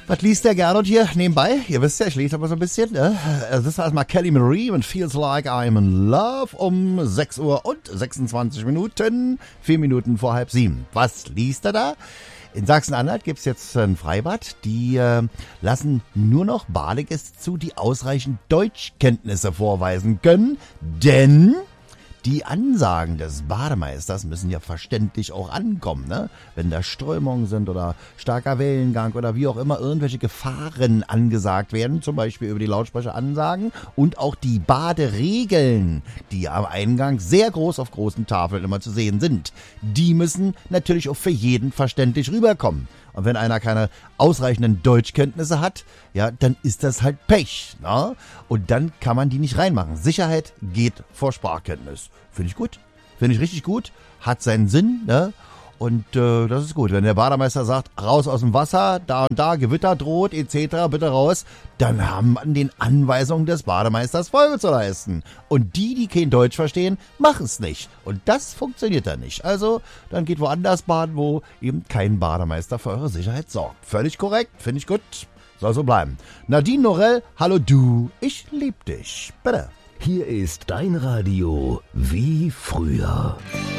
Was liest der Gernot hier nebenbei? Ihr wisst ja, ich lese aber so ein bisschen. Ne? Das ist erstmal Kelly Marie und Feels Like I'm in Love um 6 Uhr und 26 Minuten, 4 Minuten vor 6:30. Was liest er da? In Sachsen-Anhalt gibt's jetzt ein Freibad, die lassen nur noch Badegäste zu, die ausreichend Deutschkenntnisse vorweisen können, denn die Ansagen des Bademeisters müssen ja verständlich auch ankommen, ne? Wenn da Strömungen sind oder starker Wellengang oder wie auch immer irgendwelche Gefahren angesagt werden, zum Beispiel über die Lautsprecheransagen und auch die Baderegeln, die am Eingang sehr groß auf großen Tafeln immer zu sehen sind, die müssen natürlich auch für jeden verständlich rüberkommen. Und wenn einer keine ausreichenden Deutschkenntnisse hat, ja, dann ist das halt Pech, ne? Und dann kann man die nicht reinmachen. Sicherheit geht vor Sprachkenntnis. Finde ich gut. Finde ich richtig gut. Hat seinen Sinn, ne? Und das ist gut. Wenn der Bademeister sagt, raus aus dem Wasser, da und da, Gewitter droht, etc., bitte raus, dann haben an den Anweisungen des Bademeisters Folge zu leisten. Und die kein Deutsch verstehen, machen es nicht. Und das funktioniert dann nicht. Also, dann geht woanders baden, wo eben kein Bademeister für eure Sicherheit sorgt. Völlig korrekt, finde ich gut. Soll so bleiben. Nadine Norell, hallo du, ich lieb dich. Bitte. Hier ist dein Radio wie früher.